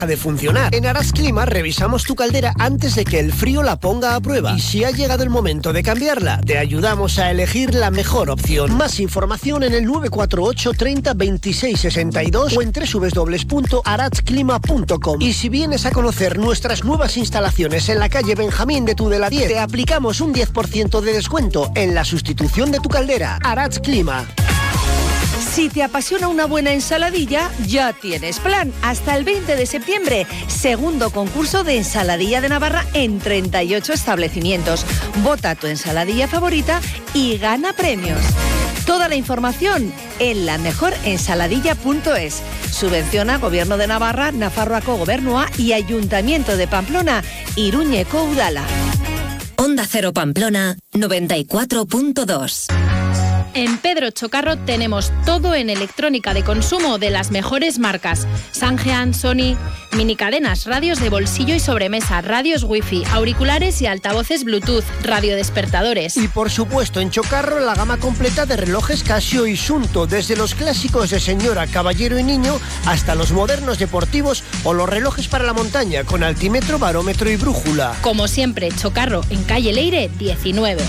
de funcionar. En Arats Clima revisamos tu caldera antes de que el frío la ponga a prueba. Y si ha llegado el momento de cambiarla, te ayudamos a elegir la mejor opción. Más información en el 948 30 26 62 o en www.aratsclima.com. Y si vienes a conocer nuestras nuevas instalaciones en la calle Benjamín de Tudela 10, te aplicamos un 10% de descuento en la sustitución de tu caldera. Arats Clima. Si te apasiona una buena ensaladilla, ya tienes plan. Hasta el 20 de septiembre, segundo concurso de ensaladilla de Navarra en 38 establecimientos. Vota tu ensaladilla favorita y gana premios. Toda la información en lamejorensaladilla.es. Subvenciona Gobierno de Navarra, Nafarroako Gobernua y Ayuntamiento de Pamplona, Iruñeko Udala. Onda Cero Pamplona 94.2. En Pedro Chocarro tenemos todo en electrónica de consumo de las mejores marcas. Sangean, Sony, minicadenas, radios de bolsillo y sobremesa, radios wifi, auriculares y altavoces Bluetooth, radiodespertadores. Y por supuesto en Chocarro la gama completa de relojes Casio y Sunto, desde los clásicos de señora, caballero y niño hasta los modernos deportivos o los relojes para la montaña con altímetro, barómetro y brújula. Como siempre, Chocarro en calle Leire 19.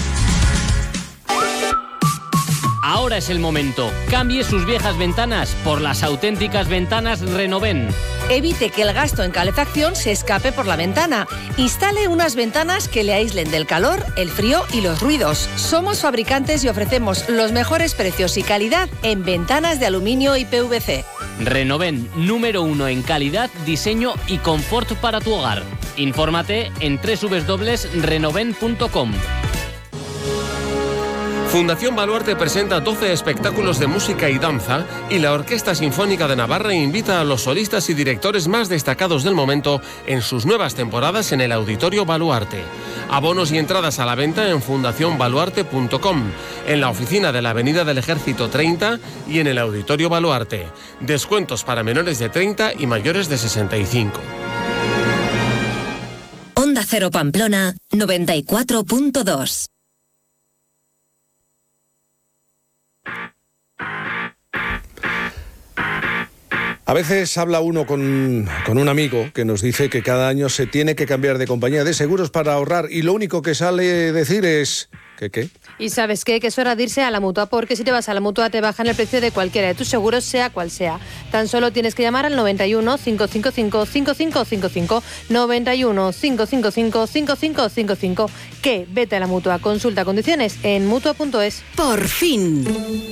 Ahora es el momento. Cambie sus viejas ventanas por las auténticas ventanas Renoven. Evite que el gasto en calefacción se escape por la ventana. Instale unas ventanas que le aíslen del calor, el frío y los ruidos. Somos fabricantes y ofrecemos los mejores precios y calidad en ventanas de aluminio y PVC. Renoven, número 1 en calidad, diseño y confort para tu hogar. Infórmate en www.renoven.com. Fundación Baluarte presenta 12 espectáculos de música y danza y la Orquesta Sinfónica de Navarra invita a los solistas y directores más destacados del momento en sus nuevas temporadas en el Auditorio Baluarte. Abonos y entradas a la venta en fundacionbaluarte.com, en la oficina de la Avenida del Ejército 30 y en el Auditorio Baluarte. Descuentos para menores de 30 y mayores de 65. Onda Cero Pamplona 94.2. A veces habla uno con un amigo que nos dice que cada año se tiene que cambiar de compañía de seguros para ahorrar y lo único que sale decir es... ¿Qué? Y ¿sabes qué? Que es hora de irse a la Mutua, porque si te vas a la Mutua te bajan el precio de cualquiera de tus seguros, sea cual sea. Tan solo tienes que llamar al 91 555 5555, 91 555 5555, que vete a la Mutua. Consulta condiciones en Mutua.es. Por fin.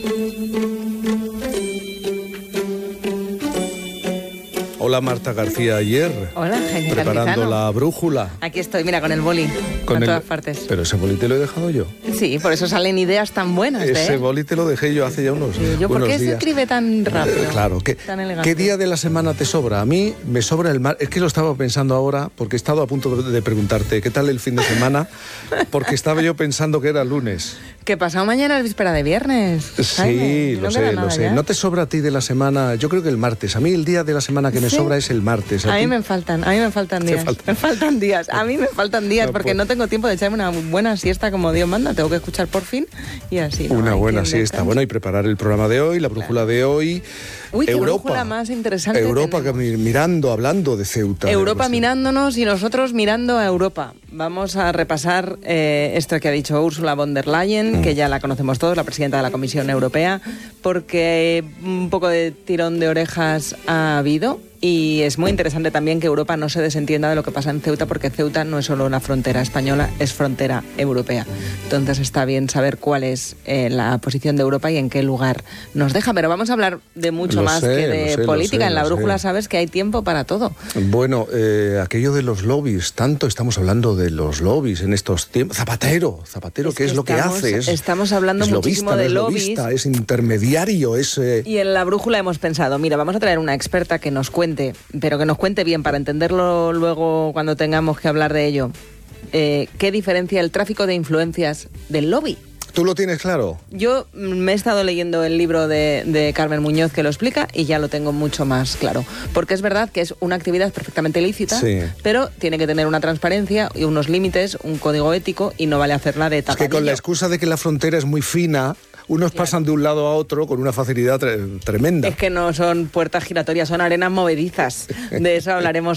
Hola Marta García Ayer. Hola, Jaime preparando Cantizano. La brújula. Aquí estoy, mira, con el boli, en todas partes. Pero ese boli te lo he dejado yo. Sí, por eso salen ideas tan buenas. Ese boli te lo dejé yo hace ya unos ¿Por qué se días. escribe tan rápido? Claro, tan elegante? ¿Qué día de la semana te sobra? A mí me sobra el martes. Es que lo estaba pensando ahora, porque he estado a punto de preguntarte qué tal el fin de semana, porque estaba yo pensando que era lunes. Que pasado mañana es víspera de viernes. Sí, lo sé. ¿No te sobra a ti de la semana? Yo creo que el martes. A mí el día de la semana que me sobra es el martes. A mí me faltan días. Me faltan días. A mí me faltan días No, porque pues. no tengo tiempo de echarme una buena siesta como Dios manda. Tengo que escuchar Por Fin y así. Una buena siesta. Bueno, y preparar el programa de hoy, la brújula de hoy. Uy, qué Europa. brújula más interesante. Europa, que mirando, hablando de Ceuta. Europa mirándonos y nosotros mirando a Europa. Vamos a repasar esto que ha dicho Ursula von der Leyen, que ya la conocemos todos, la presidenta de la Comisión Europea, porque un poco de tirón de orejas ha habido. Y es muy interesante también que Europa no se desentienda de lo que pasa en Ceuta, porque Ceuta no es solo una frontera española, es frontera europea. Entonces está bien saber cuál es la posición de Europa y en qué lugar nos deja. Pero vamos a hablar de mucho más que de política. En la brújula sabes que hay tiempo para todo. Bueno, aquello de los lobbies, tanto estamos hablando de los lobbies en estos tiempos. Zapatero, ¿qué es lo que hace? Estamos hablando muchísimo de lobbies. Es intermediario, Y en la brújula hemos pensado, mira, vamos a traer una experta que nos cuente, pero que nos cuente bien para entenderlo luego cuando tengamos que hablar de ello. ¿Qué diferencia el tráfico de influencias del lobby? ¿Tú lo tienes claro? Yo me he estado leyendo el libro de Carmen Muñoz que lo explica y ya lo tengo mucho más claro. Porque es verdad que es una actividad perfectamente lícita, sí, pero tiene que tener una transparencia y unos límites, un código ético, y no vale hacerla de tapadillo. Es que con la excusa de que la frontera es muy fina, unos pasan de un lado a otro con una facilidad tremenda. Es que no son puertas giratorias, son arenas movedizas. De eso hablaremos